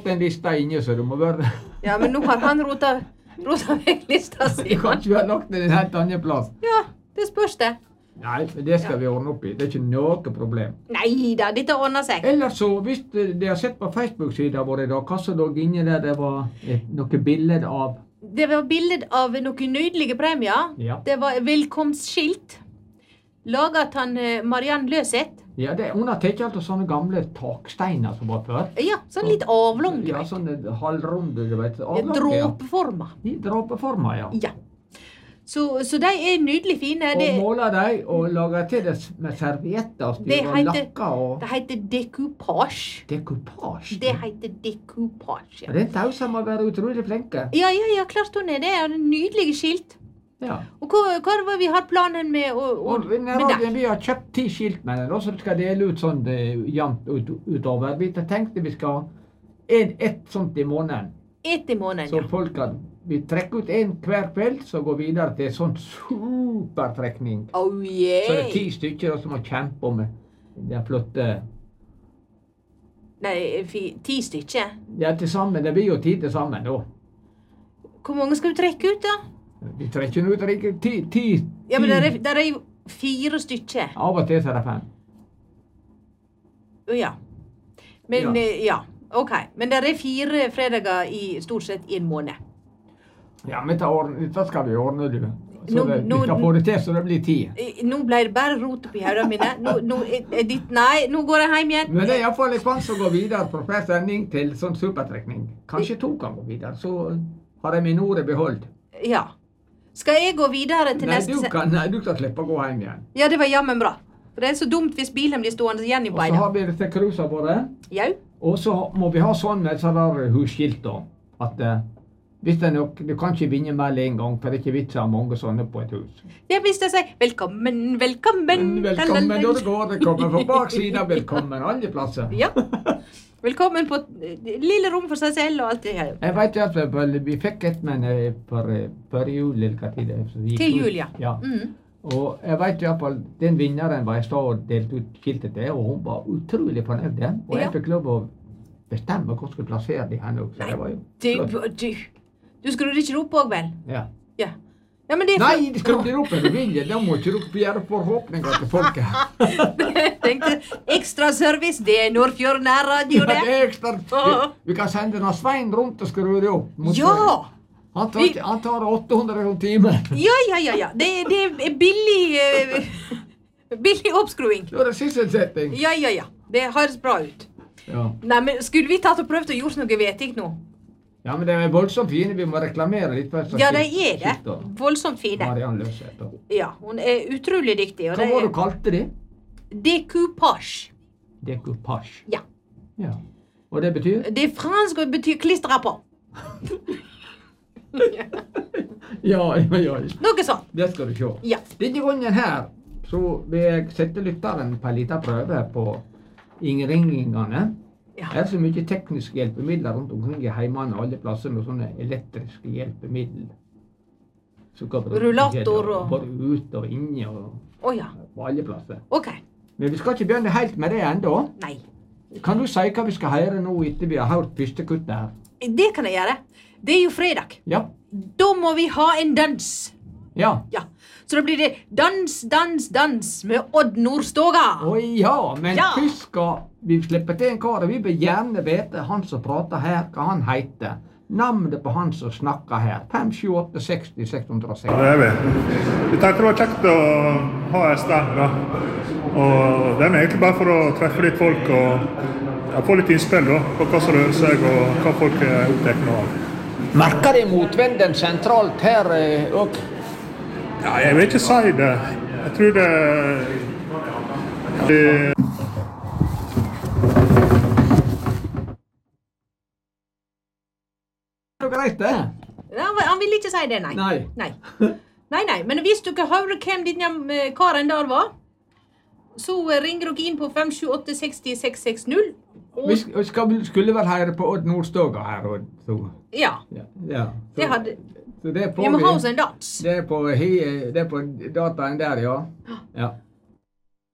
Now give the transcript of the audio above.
lagt en liste inne, så du må være... Ja, men nå har han rota vekk lista si. Du kan ikke ha lagt den en helt annen plass. Ja, det spørs det. Nei, men det skal vi ordne opp i. Det er ikke noe problem. Neida, dette ordner seg. Ellers så, hvis de har sett på Facebook-siden vår i dag, hva så lå inne der det var noe bilder av? Det var bilder av noen nydelige premier. Ja. Det var velkomstskilt. Laget han Mariann Løseth. Ja, hun har tatt alt av sånne gamle taksteiner som var før. Ja, sånn litt avlang, du Ja, vet. sånne halvrunde, du vet. Dråpeforma. Ja. Dråpeforma, ja. Ja. Så de er nydelig fine. Og måler de og lager til det med servietter, styrer og lakker og... Det heter decoupage. Decoupage? Det heter decoupage, ja. Den tausa må være utrolig flinke. Ja, klart hun er det. Er det nydelige skilt. Ja. Og hva var vi har planen med Vi har kjøpt 10 skilt med den, så vi skal dele ut sånn jevnt utover. Vi tenkte vi skal ha ett sånt i måneden. Ett i måneden, så ja. Folk kan, vi trekker ut en hver kveld, så går videre til sånn supertrekning. Oh yeah! Så det er 10 stykker som har kjempet med de flotte... Nei, 10 stykker? Ja, til sammen. Det blir jo 10 til sammen, da. Hvor mange skal du trekke ut, da? Vi trekker ut 10. Ja, men der er jo 4 stykker. Av og til så er det 5. Ja. Men, ja. Ok. Men der er 4 fredager i stort sett i en måned. Ja, men dette skal vi ordne, du. Så vi skal få det til, så det blir 10. Nå ble det bare rot oppi hodene mine. Nei, nå går jeg hjem igjen. Men det er i hvert fall en sjanse å gå videre på hver sending til sånn supertrekning. Kanskje 2 kan gå videre, så har jeg min ord beholdt. Ja. Skal jeg gå videre til neste... Nei, du kan slippe å gå hjem igjen. Ja, det var jammen bra. For det er så dumt hvis bilen blir stående igjen i beina. Og så har vi det til cruiser våre. Ja. Og så må vi ha sånn med sånn der husskilt da, at hvis det er nok, du kan ikke vinne mer en gang, for det er ikke vits å ha mange sånne på et hus. Ja, hvis jeg sier velkommen, velkommen. Velkommen når det går, det kommer fra baksiden, velkommen alle plasser. Ja. Velkommen på lille rom for seg selv og alt det her. Jeg vet ikke at vi fikk et med for jul, eller hva tid det er. Til jul, ja. Ja. Og jeg vet i hvert fall, den vinneren var jeg stod og delte ut skiltet til, og hun var utrolig fornøyd. Og jeg fikk lov å bestemme hvor jeg skulle plassere de henne også. Det var jo du skrudde ikke opp også, vel? Ja. Ja, men det er... Nei, de skrudde opp en vilje. Da må ikke du gjøre forhåpninger til folket. Jeg tenkte, ekstra service, det er Nordfjord nærradio, det. Ja, det er ekstra. Vi kan sende den av Svein rundt og skru det opp. Ja! Han tar 800 timer. Ja. Det er billig oppskruing. Det er sysselsetting. Ja. Det høres bra ut. Ja. Nei, men skulle vi tatt og prøvd å gjøre noe vetig nå? Ja, men det er voldsomt fine. Vi må reklamere litt. Ja, det er det. Voldsomt fine. Mariann Løseth. Ja, hun er utrolig dyktig. Hva var det du kalte det? Decoupage. Decoupage. Ja. Og det betyr? Det er fransk og det betyr klistre på. Ja. Noe sånt. Det skal du se. Ja. Denne gangen her, så vil jeg sette lytteren på en liten prøve på innringingene. Ja. Det er så mye tekniske hjelpemidler rundt omkring i heimene og alle plasser med sånne elektriske hjelpemidler. Rullator og... Både ut og inne og på alle plasser. Ok. Men vi skal ikke begynne helt med det enda. Nei. Kan du si hva vi skal høre nå etter vi har hørt første kuttet her? Det kan jeg gjøre. Det er jo fredag. Ja. Da må vi ha en dans. Ja. Så da blir det dans med Odd Nordstoga. Ja, men først skal vi slippe til en kar, og vi vil gjerne vite han som prater her, hva han heter. Navnet på han som snakker her. 5, 7, 8, 60, 660. Det er vi. Vi tenkte det var kjekt å ha en stand da. Og det er egentlig bare for å treffe litt folk og få litt innspill da, på hva som rører seg og hva folk er opptatt av. Merker de motvinden sentralt her også? Ja, jeg vil ikke si det. Jeg tror det... Det er greit det? Han vil ikke si det, nei. Nei, men hvis du kan høre hvem denne karen der var, så ringer dere inn på 578 60 660. Vi skulle vel høre på Odd Nordstoga her. Ja. Det hadde... Vi må ha oss en dans. Det er på dataen der, ja.